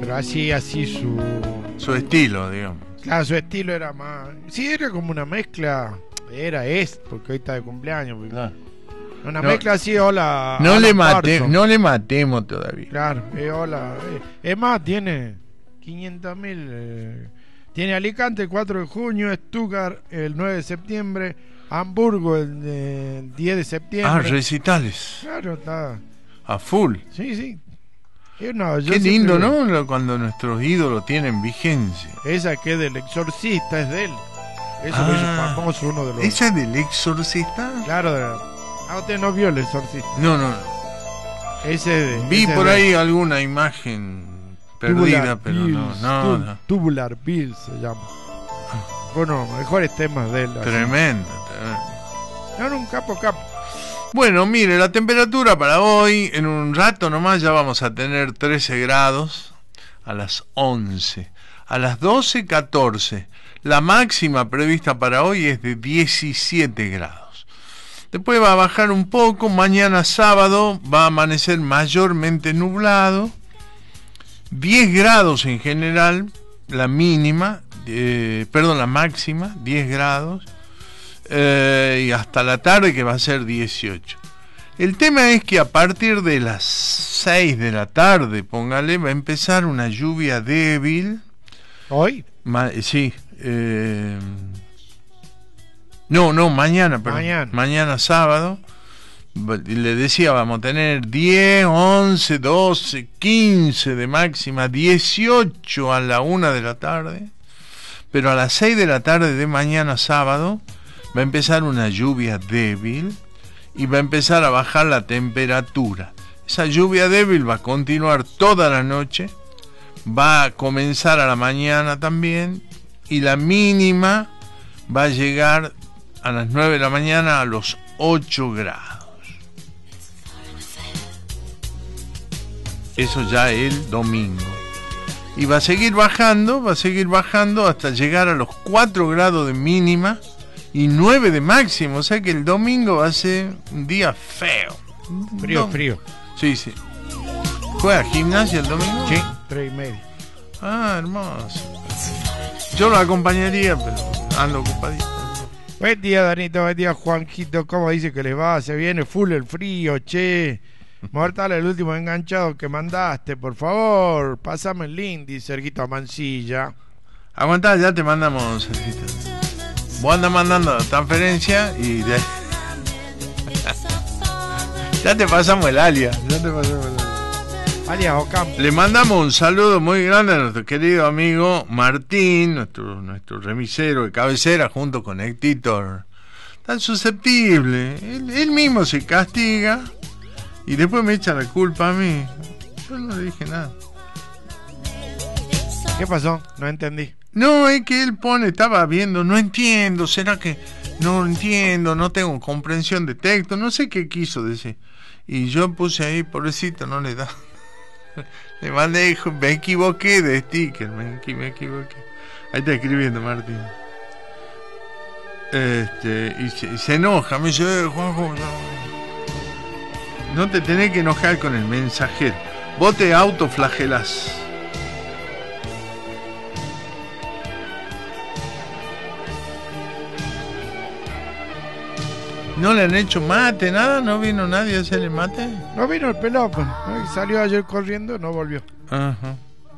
pero así su estilo, digamos. Claro, su estilo era más... Sí, era como una mezcla... porque hoy está de cumpleaños. Claro. Una mezcla así, hola... No le matemos todavía. Claro, hola... es más, tiene 500.000... tiene Alicante el 4 de junio, Stuttgart el 9 de septiembre, Hamburgo el 10 de septiembre. Recitales. Claro, está... A full. Sí. Qué lindo, ¿no? Cuando nuestros ídolos tienen vigencia. Esa que es del Exorcista, es de él. Eso lo hizo famoso, uno de los... ¿Esa es del Exorcista? Claro, usted no vio el Exorcista. No. Vi por ahí alguna imagen perdida, pero no. Tubular Bill se llama. Uno de los mejores temas de él. Tremendo. No, un capo. Bueno, mire, la temperatura para hoy, en un rato nomás ya vamos a tener 13 grados a las 11. A las 12, 14. La máxima prevista para hoy es de 17 grados. Después va a bajar un poco. Mañana sábado va a amanecer mayormente nublado. 10 grados en general, la máxima, 10 grados. Y hasta la tarde, que va a ser 18. El tema es que a partir de las 6 de la tarde, póngale, va a empezar una lluvia débil. ¿Hoy? Sí. Mañana, perdón. Mañana sábado. Le decía, vamos a tener 10, 11, 12, 15 de máxima, 18 a la 1 de la tarde. Pero a las 6 de la tarde de mañana sábado va a empezar una lluvia débil y va a empezar a bajar la temperatura. Esa lluvia débil va a continuar toda la noche, va a comenzar a la mañana también, y la mínima va a llegar a las 9 de la mañana a los 8 grados. Eso ya el domingo. Y va a seguir bajando hasta llegar a los 4 grados de mínima y 9 de máximo. O sea que el domingo va a ser un día feo. Frío. Sí. ¿Juega gimnasia el domingo? Sí, 3:30. Hermoso. Yo lo acompañaría, pero ando ocupadito. Buen día, Danito. Buen día, Juanjito. ¿Cómo dice que les va? Se viene full el frío, che. Mortal, el último enganchado que mandaste, por favor. Pásame el link, dice Serguito Mancilla. Aguantá, ya te mandamos, Serguito. Vos andas mandando transferencia y ya te pasamos el alias. Alias Ocampo. Le mandamos un saludo muy grande a nuestro querido amigo Martín, nuestro remisero de cabecera, junto con Héctor. Tan susceptible. Él mismo se castiga y después me echa la culpa a mí. Yo no le dije nada. ¿Qué pasó? No entendí. No, es que él estaba viendo, no entiendo, será que no entiendo, no tengo comprensión de texto, no sé qué quiso decir. Y yo puse ahí, pobrecito, no le da. Le mandé, me equivoqué de sticker, me equivoqué. Ahí está escribiendo Martín. Y se enoja, me dice, Juanjo, no te tenés que enojar con el mensajero. Vos te autoflagelás. ¿No le han hecho mate, nada? ¿No vino nadie a hacerle mate? No vino el pelón, pues. Salió ayer corriendo, no volvió. Ajá.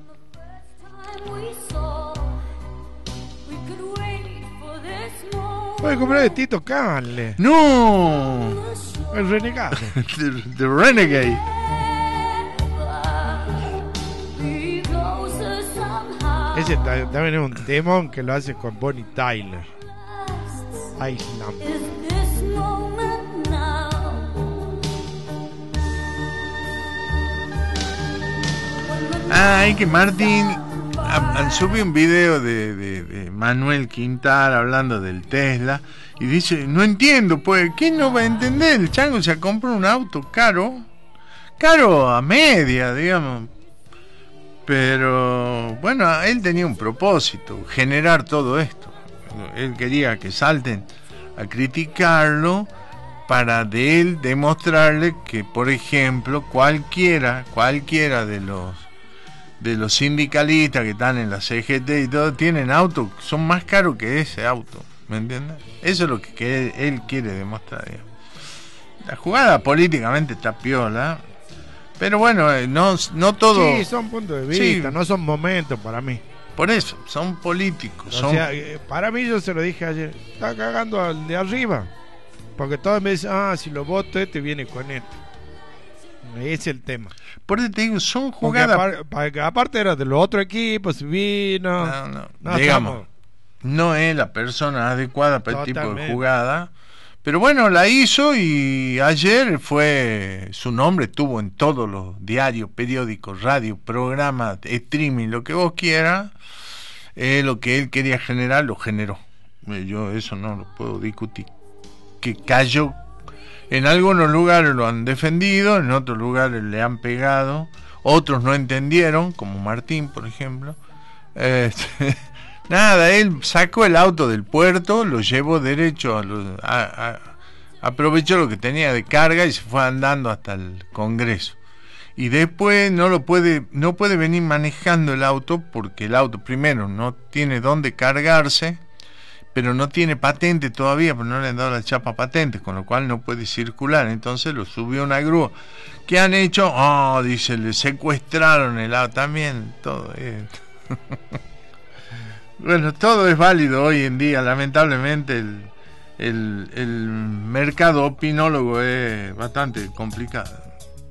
Puede comprar de Tito Canle. ¡No! El renegado. The Renegade. Ese también es un temón que lo hace con Bonnie Tyler. Island. Ay, que Martín sube un video de Manuel Quintar hablando del Tesla y dice, no entiendo, pues, ¿quién no va a entender? El chango se compró un auto caro a media, digamos, pero bueno, él tenía un propósito, generar todo esto. Él quería que salten a criticarlo para de él demostrarle que, por ejemplo, cualquiera de los sindicalistas que están en la CGT y todo, tienen autos, son más caros que ese auto, ¿me entiendes? Eso es lo que él quiere demostrar, digamos. La jugada políticamente está piola, pero bueno, no todo... Sí, son puntos de vista, sí. No son momentos para mí. Por eso, son políticos. O sea, para mí, yo se lo dije ayer, está cagando al de arriba, porque todos me dicen, si lo voto este viene con este. Ese es el tema. Por eso te digo, son jugadas... Aparte era de los otros equipos, vino... No, digamos, no es la persona adecuada para el tipo de jugada, pero bueno, la hizo y ayer su nombre estuvo en todos los diarios, periódicos, radio, programas, streaming, lo que vos quieras. Lo que él quería generar, lo generó. Yo eso no lo puedo discutir. Que cayó. En algunos lugares lo han defendido, en otros lugares le han pegado, otros no entendieron, como Martín, por ejemplo. Nada, él sacó el auto del puerto, lo llevó derecho aprovechó lo que tenía de carga y se fue andando hasta el Congreso. Y después no puede venir manejando el auto, porque el auto primero no tiene dónde cargarse, pero no tiene patente todavía, porque no le han dado la chapa patente, con lo cual no puede circular. Entonces lo subió a una grúa. ¿Qué han hecho? Dice, le secuestraron el auto. También todo bueno, todo es válido hoy en día. Lamentablemente el mercado opinólogo es bastante complicado.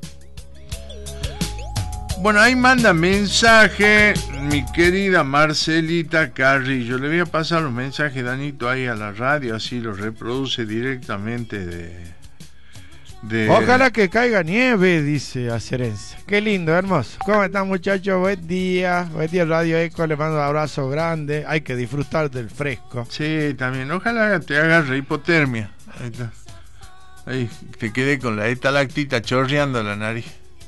Bueno, ahí manda mensaje mi querida Marcelita Carrillo. Le voy a pasar los mensajes, Danito, ahí a la radio, así los reproduce directamente de... Ojalá que caiga nieve, dice Acerenza. Qué lindo, hermoso. ¿Cómo están, muchachos? Buen día Radio Eco, le mando un abrazo grande. Hay que disfrutar del fresco. Sí, también. Ojalá te agarre hipotermia. Ahí está. Ahí te quedé con la estalactita chorreando la nariz.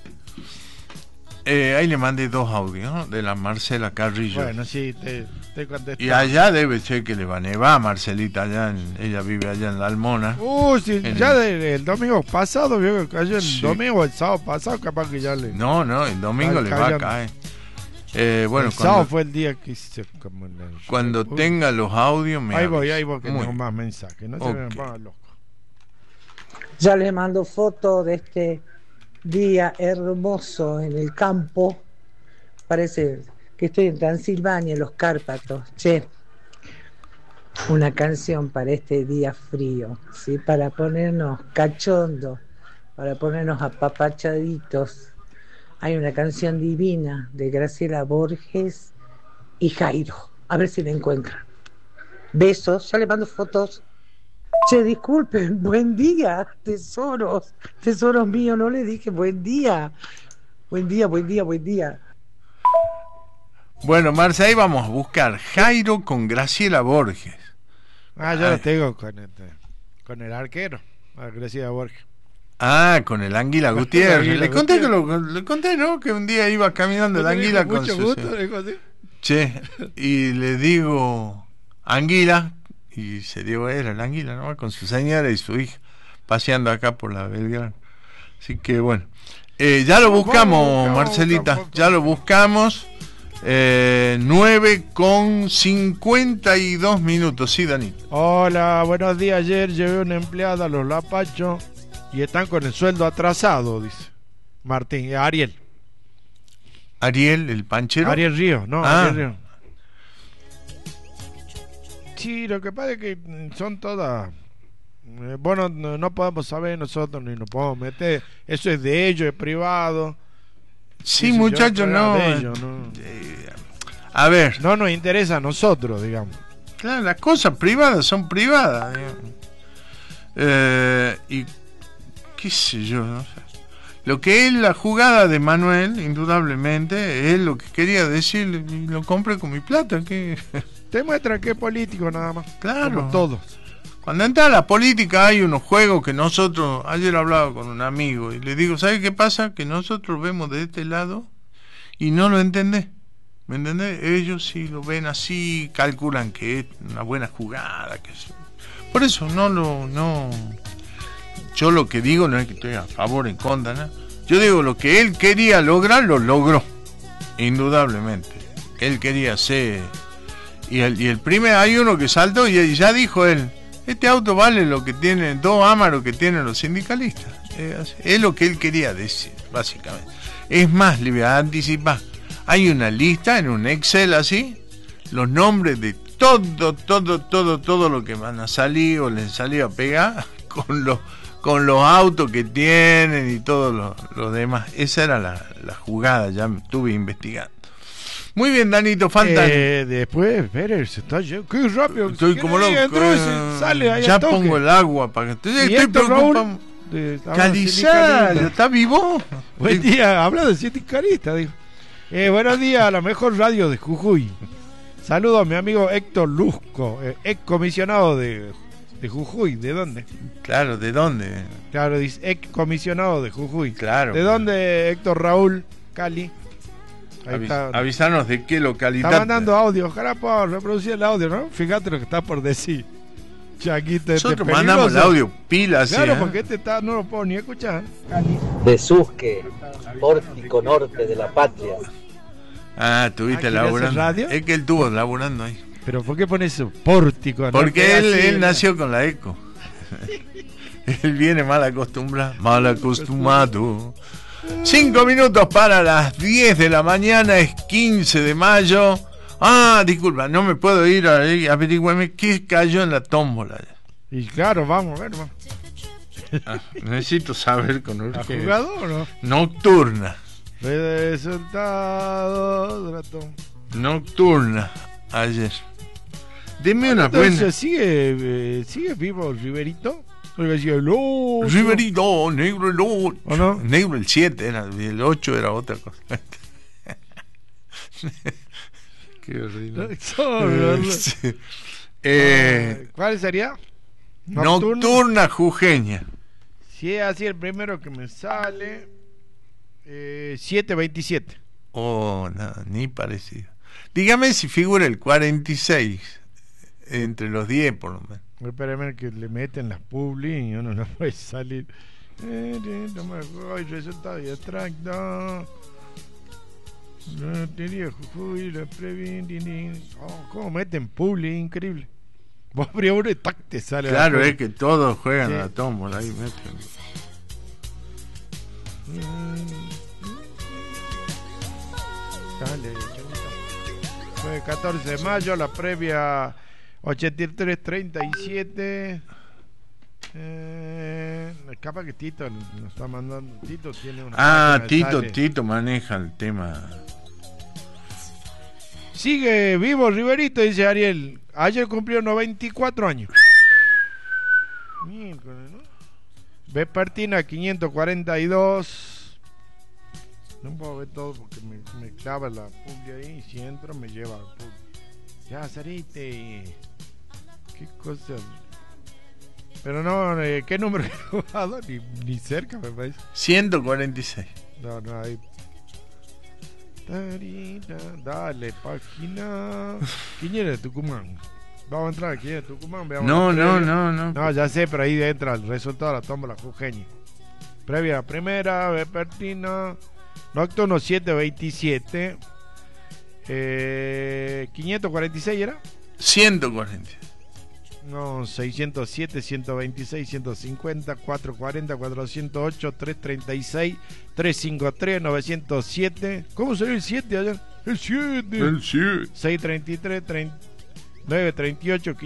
Ahí le mandé 2 audios, ¿no? De la Marcela Carrillo. Bueno, sí, te contesté. Y allá debe ser que le va a nevar, Marcelita, ella vive allá en La Almona. Sí, ya el domingo pasado, vio que cayó el domingo, el sábado pasado, capaz que ya le... No, el domingo le va a caer. Bueno, el sábado fue el día que hice como cuando tenga los audios me ahí voy que tengo más mensajes, no se me pongan loco. Ya les mando fotos de este día hermoso en el campo. Parece que estoy en Transilvania, en los Cárpatos. Una canción para este día frío, ¿sí? Para ponernos cachondos, para ponernos apapachaditos. Hay una canción divina de Graciela Borges y Jairo. A ver si la encuentran. Besos, ya les mando fotos. Disculpen, buen día, tesoros míos, no le dije buen día. Buen día. Bueno, Marcia, ahí vamos a buscar Jairo con Graciela Borges. Yo lo tengo con el arquero, Graciela Borges. Con el Anguila Gutiérrez. Le conté, ¿no? Que un día iba caminando el Anguila con mucho gusto, dijo así. Y le digo Anguila, y se dio era el Anguila, ¿no? Con su señora y su hija, paseando acá por la Belgrano. Así que bueno, ya lo buscamos, Marcelita, ya lo buscamos. 9:52. Sí, Dani. Hola, buenos días. Ayer llevé una empleada a los Lapachos y están con el sueldo atrasado, dice Martín. Ariel, el panchero. Ariel Río, no, Ariel Río. Sí, lo que pasa es que son todas... bueno, no podemos saber nosotros ni nos podemos meter. Eso es de ellos, es privado. Sí, muchachos, no. A ver. No nos interesa a nosotros, digamos. Claro, las cosas privadas son privadas. Y qué sé yo, no sé. Lo que es la jugada de Manuel, indudablemente, es lo que quería decir. Y lo compré con mi plata. ¿Qué? Te muestra que es político nada más. Claro. Como todos. Cuando entra la política hay unos juegos que nosotros... Ayer hablaba con un amigo y le digo, ¿sabes qué pasa? Que nosotros vemos de este lado y no lo entendés. ¿Me entendés? Ellos sí lo ven así, calculan que es una buena jugada. Por eso no. Yo lo que digo no es que estoy a favor o en contra, ¿no? Yo digo lo que él quería lograr, lo logró. indudablemente. Él quería ser. Y el primer, hay uno que saltó y ya dijo él: este auto vale lo que tienen 2 Amarok que tienen los sindicalistas. Es lo que él quería decir, básicamente. Es más, le voy a anticipar. Hay una lista en un Excel así, los nombres de todo lo que van a salir o les salió a pegar con los autos que tienen y todo lo demás. Esa era la jugada, ya estuve investigando. Muy bien, Danito, faltan. Después, Pérez, se está yendo. Qué rápido. Estoy como loco. Sale ahí ya pongo el agua para que estoy preocupado. Calizar, ¿está vivo? Buen día, habla de sindicalista, dijo. Buenos días a la mejor radio de Jujuy. Saludo a mi amigo Héctor Luzco, ex comisionado de Jujuy. ¿De dónde? Claro, ¿de dónde? Claro, dice ex comisionado de Jujuy. Claro. ¿De dónde, Héctor Raúl? Cali. Avísanos de qué localidad. Está mandando audio, ojalá pueda reproducir el audio, ¿no? Fíjate lo que está por decir. Chaquito, nosotros mandamos el audio pilas. Claro, porque no lo puedo ni escuchar. De Susque, pórtico norte de la patria. Ah, ¿tuviste laburando? Radio? Es que él estuvo laburando ahí. ¿Pero por qué pone eso? Pórtico. Porque él nació con la eco. Él viene mal acostumbrado. Mal acostumbrado. 5 minutos para las 10 de la mañana, es 15 de mayo. Disculpa, no me puedo ir a averiguarme qué cayó en la tómbola. Y claro, vamos a ver. Necesito saber con urgencia. ¿Jugador o no? Nocturna. Resultado de la tómbola. Nocturna, ayer. Deme una buena. Entonces, ¿sigue vivo Riverito? Riverito, negro el 8. ¿O no? Negro el 7 era, el 8 era otra cosa. Qué horrible. ¿Cuál sería? Nocturna jujeña. Si es así, el primero que me sale 727. Oh, nada, ni parecido. Dígame si figura el 46 entre los 10 por lo menos. Espérame que le meten las publi y uno no puede salir. Resultado y extracto. ¿Cómo meten publi? Increíble. Vos abrí uno y tac, te sale. Claro, es que todos juegan a la tómbola. Ahí meten. Dale, fue 14 de mayo, la previa 83-37. Capaz que Tito nos está mandando. Tito tiene una. Tito maneja el tema. Sigue vivo Riverito, dice Ariel. Ayer cumplió 94 años. Miércoles, ¿no? Vespertina 542. No puedo ver todo porque me clava la publi ahí. Y si entro me lleva al publi. Ya, Sarite. Qué cosa. Pero no, ¿qué número he jugado? Ni cerca, me parece. 146. No, hay. Dale, página. ¿Quién era de Tucumán? Vamos a entrar aquí de Tucumán. No. No, ya sé, pero ahí entra el resultado de la tómbola jujeña. Previa primera, vespertina. Nocturno 727. 546 era. 146. No, 607, 126, 150, 440, 408, 336, 353, 907. ¿Cómo salió el 7 ayer? El 7. 633, 938,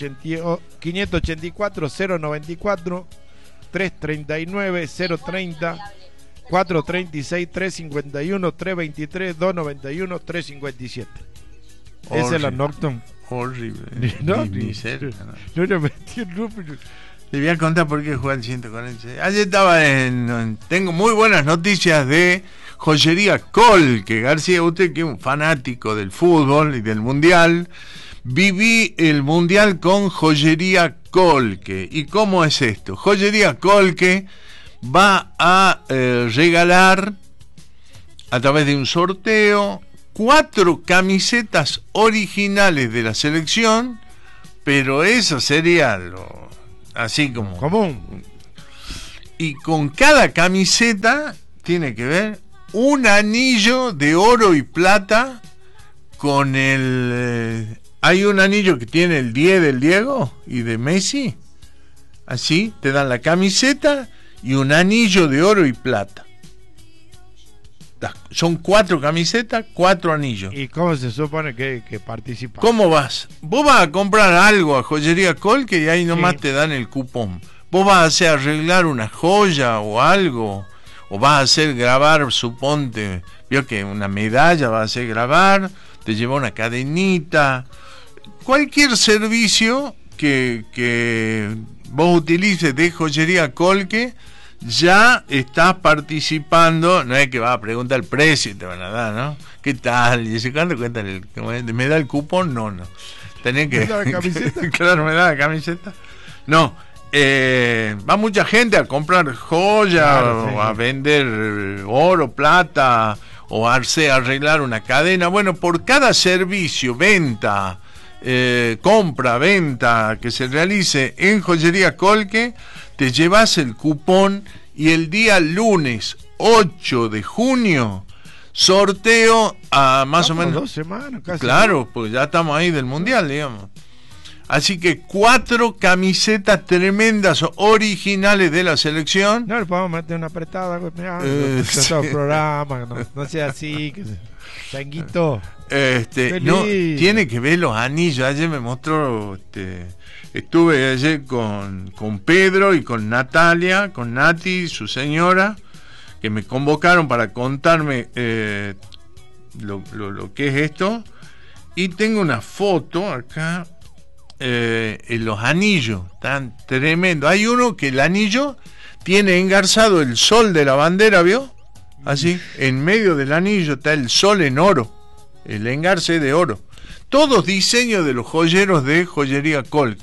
584, 094, 339, 030, 436, 351, 323, 291, 357. Esa es la Nocturne. Horrible. Ni cerca. No le metí el número. Le voy a contar por qué juega el 146. Ayer estaba tengo muy buenas noticias de Joyería Colque. García, usted que es un fanático del fútbol y del mundial. Viví el mundial con Joyería Colque. ¿Y cómo es esto? Joyería Colque va a regalar a través de un sorteo 4 camisetas originales de la selección, pero eso sería así como común. Y con cada camiseta tiene que ver un anillo de oro y plata con el... hay un anillo que tiene el 10 del Diego y de Messi. Así, te dan la camiseta y un anillo de oro y plata. Son 4 camisetas, 4 anillos. ¿Y cómo se supone que participa? ¿Cómo vas? Vos vas a comprar algo a Joyería Colque y ahí nomás te dan el cupón. Vos vas a hacer arreglar una joya o algo, o vas a hacer grabar, suponte, vio que una medalla vas a hacer grabar, te lleva una cadenita, cualquier servicio que vos utilices de Joyería Colque, ya estás participando. No es que vas a preguntar el precio y te van a dar, ¿no? ¿Qué tal? Y dice, ¿cuánto cuesta me da el cupón? No. Tenés que... ¿Me da la camiseta? Claro, me da la camiseta. No, va mucha gente a comprar joyas, claro, o a vender oro, plata, o a arreglar una cadena. Bueno, por cada servicio, venta, compra, venta que se realice en Joyería Colque, te llevas el cupón y el día lunes 8 de junio sorteo a más o menos 2 semanas casi. Claro, porque ya estamos ahí del mundial, digamos. Así que 4 camisetas tremendas, originales de la selección. No le podemos meter una apretada, sí. todo el programa, no sea así, que changuito. No, tiene que ver los anillos. Ayer me mostró, estuve ayer con Pedro y con Natalia, con Nati, su señora, que me convocaron para contarme lo que es esto. Y tengo una foto acá, en los anillos, tan tremendo. Hay uno que el anillo tiene engarzado el sol de la bandera, ¿vio? Así, en medio del anillo está el sol en oro, el engarce de oro. Todos diseños de los joyeros de Joyería Colque.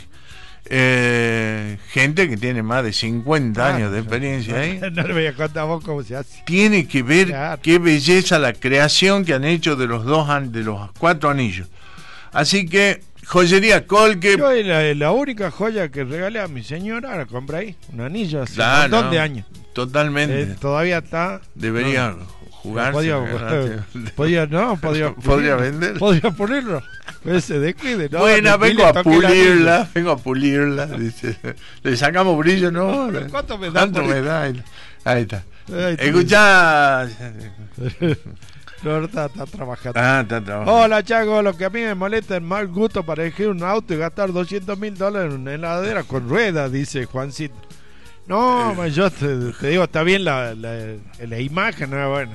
Gente que tiene más de 50 años de experiencia ahí. No le voy a contar a vos cómo se hace. Tiene que ver, claro, qué belleza la creación que han hecho de los 4 anillos. Así que Joyería Colque. Yo la única joya que regalé a mi señora la compré ahí, un anillo hace un montón de años. Totalmente. Todavía está. Debería jugarse. Podría vender. Podría ponerlo. Ese descuide, ¿no? Bueno, vengo a pulirla. Dice, le sacamos brillo, ¿no? ¿Cuánto me da? Ahí está. Escuchá. No, está trabajando. Está trabajando. Hola, Chago. Lo que a mí me molesta es el mal gusto para elegir un auto y gastar $200,000 en una heladera con ruedas, dice Juancito. No, yo te digo, está bien la imagen, no es buena.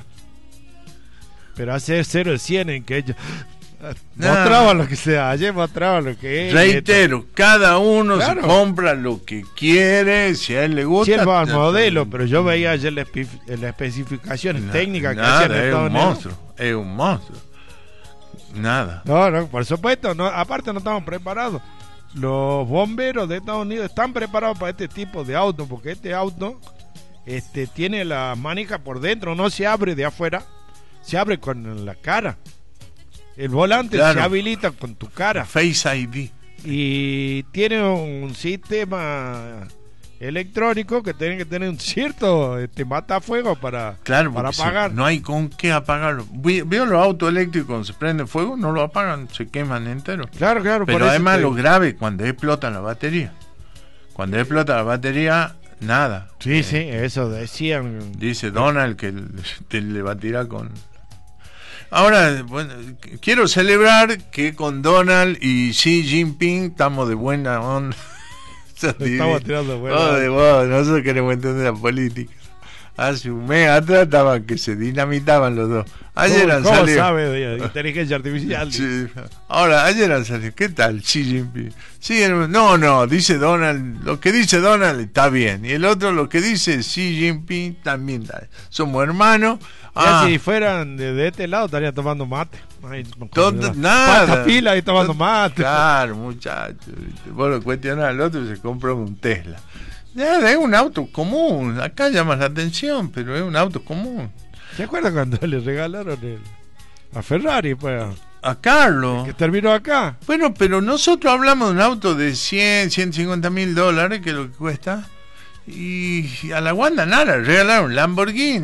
Pero hace 0 de 100 en que ellos mostraban lo que sea. Ayer mostraban lo que es. Reitero, cada uno, claro, se compra lo que quiere, si a él le gusta. Si él va al modelo, pero yo veía ayer las especificaciones técnicas que hacían en Estados Unidos. Es un monstruo. Nada. No, por supuesto, no, aparte no estamos preparados. Los bomberos de Estados Unidos están preparados para este tipo de auto, porque este auto tiene la manija por dentro, no se abre de afuera, se abre con la cara. El volante, claro, se habilita con tu cara. Face ID. Y tiene un sistema electrónico que tiene que tener un cierto matafuego para apagar. No hay con qué apagarlo. Veo los autos eléctricos cuando se prenden fuego, no lo apagan, se queman enteros. Claro. Pero además lo grave, cuando explotan la batería. Cuando explota la batería, nada. Sí, eso decían. Dice Donald que le va a tirar con... Ahora, bueno, quiero celebrar que con Donald y Xi Jinping estamos de buena onda. Estamos tirando buena onda. Nosotros queremos entender la política. Hace un mes atrás estaban que se dinamitaban los dos. Ayer han salido. ¿Cómo sabe de inteligencia artificial? Sí. Ahora, ayer han salido. ¿Qué tal Xi Jinping? Sí, no, dice Donald. Lo que dice Donald está bien. Y el otro, lo que dice Xi Jinping, también está bien. Somos hermanos. Si fueran de este lado estarían tomando mate. Nada. Pata pila y tomando mate. Claro, muchachos. Vos lo cuestionás al otro y se compra un Tesla. Es un auto común. Acá llama la atención, pero es un auto común. ¿Se acuerdan cuando le regalaron a Ferrari? Pues, a Carlos. Que terminó acá. Bueno, pero nosotros hablamos de un auto de $150,000, que es lo que cuesta. Y a la Wanda nada, le regalaron un Lamborghini.